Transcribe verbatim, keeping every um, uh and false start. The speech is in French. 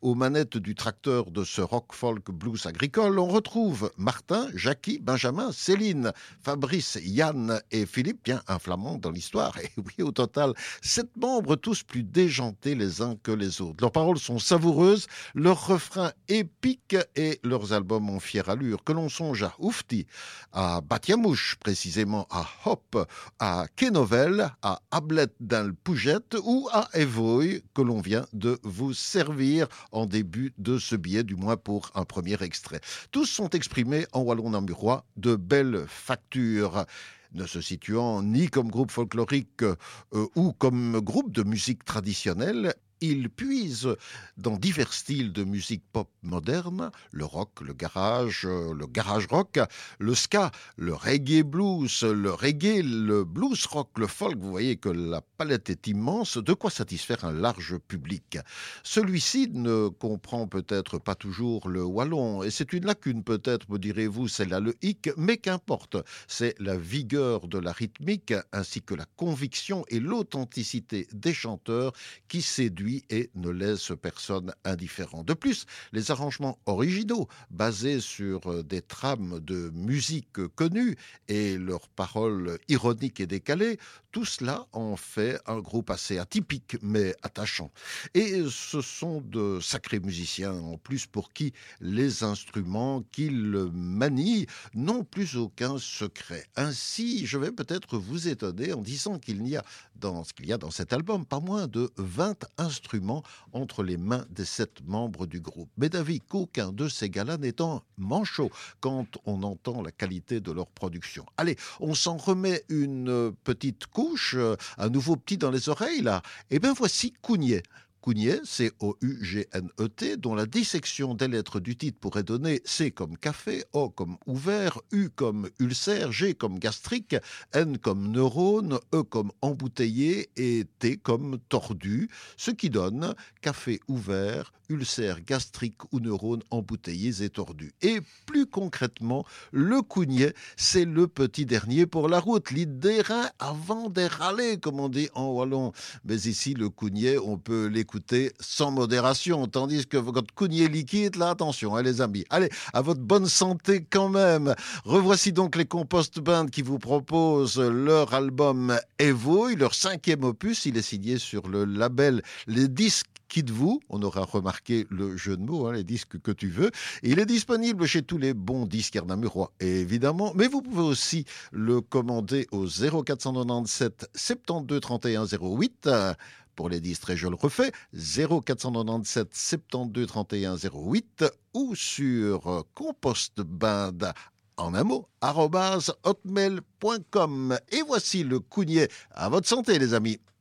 aux manettes du tracteur de ce rock folk blues agricole, on retrouve Martin, Jackie, Benjamin, Céline, Fabrice, Yann et Philippe, bien un flamand dans l'histoire. Et oui, au total, sept membres, tous plus déjantés les uns que les autres. Leurs paroles sont savoureuses, leurs refrains épiques et leurs albums ont fière allure. Que l'on songe à Oufti, à Batiamouche, précisément à Hop, à Kenovel, à Ablet dans Pougette ou à Evoy, que l'on vient de vous servir en début de ce billet, du moins pour un premier extrait. Tous sont exprimés en wallon namurois de belle facture, ne se situant ni comme groupe folklorique euh, ou comme groupe de musique traditionnelle. Ils puisent dans divers styles de musique pop moderne, le rock, le garage, euh, le garage rock, le ska, le reggae blues, le reggae, le blues rock, le folk. Vous voyez que la palette est immense, de quoi satisfaire un large public. Celui-ci ne comprend peut-être pas toujours le wallon, et c'est une lacune peut-être, me direz-vous, c'est là le hic, mais qu'importe, c'est la vigueur de la rythmique ainsi que la conviction et l'authenticité des chanteurs qui séduit et ne laisse personne indifférent. De plus, les arrangements originaux, basés sur des trames de musique connues et leurs paroles ironiques et décalées, tout cela en fait un groupe assez atypique mais attachant. Et ce sont de sacrés musiciens en plus pour qui les instruments qu'ils manient n'ont plus aucun secret. Ainsi, je vais peut-être vous étonner en disant qu'il n'y a dans ce qu'il y a dans cet album pas moins de vingt instruments entre les mains des sept membres du groupe. Mais d'avis qu'aucun de ces gars-là n'étant manchot quand on entend la qualité de leur production. Allez, on s'en remet une petite couche, un nouveau petit dans les oreilles là. Et bien voici Cougnet. Cougnet, C O U G N E T, dont la dissection des lettres du titre pourrait donner C comme café, O comme ouvert, U comme ulcère, G comme gastrique, N comme neurone, E comme embouteillé et T comme tordu, ce qui donne café ouvert, ulcère gastrique ou neurones embouteillés et tordus. Et plus concrètement, le Cougnet, c'est le petit dernier pour la route, l'idée reins avant des râler, comme on dit en wallon. Mais ici, le Cougnet, on peut l'écouter sans modération, tandis que votre Cougnet liquide, là, attention, hein, les amis. Allez, à votre bonne santé quand même. Revoici donc les Compost Band qui vous proposent leur album Evoy, leur cinquième opus. Il est signé sur le label Les Disques Quitte-vous, on aura remarqué le jeu de mots, hein, les disques que tu veux. Il est disponible chez tous les bons disquaires namurois, évidemment, mais vous pouvez aussi le commander au zéro quatre cent quatre-vingt-dix-sept soixante-douze trente et un zéro huit. Pour les distraits, je le refais, zéro quatre cent quatre-vingt-dix-sept soixante-douze trente et un zéro huit ou sur compostband en un mot, arobase hotmail point com. Et voici le Cougnet. À votre santé, les amis.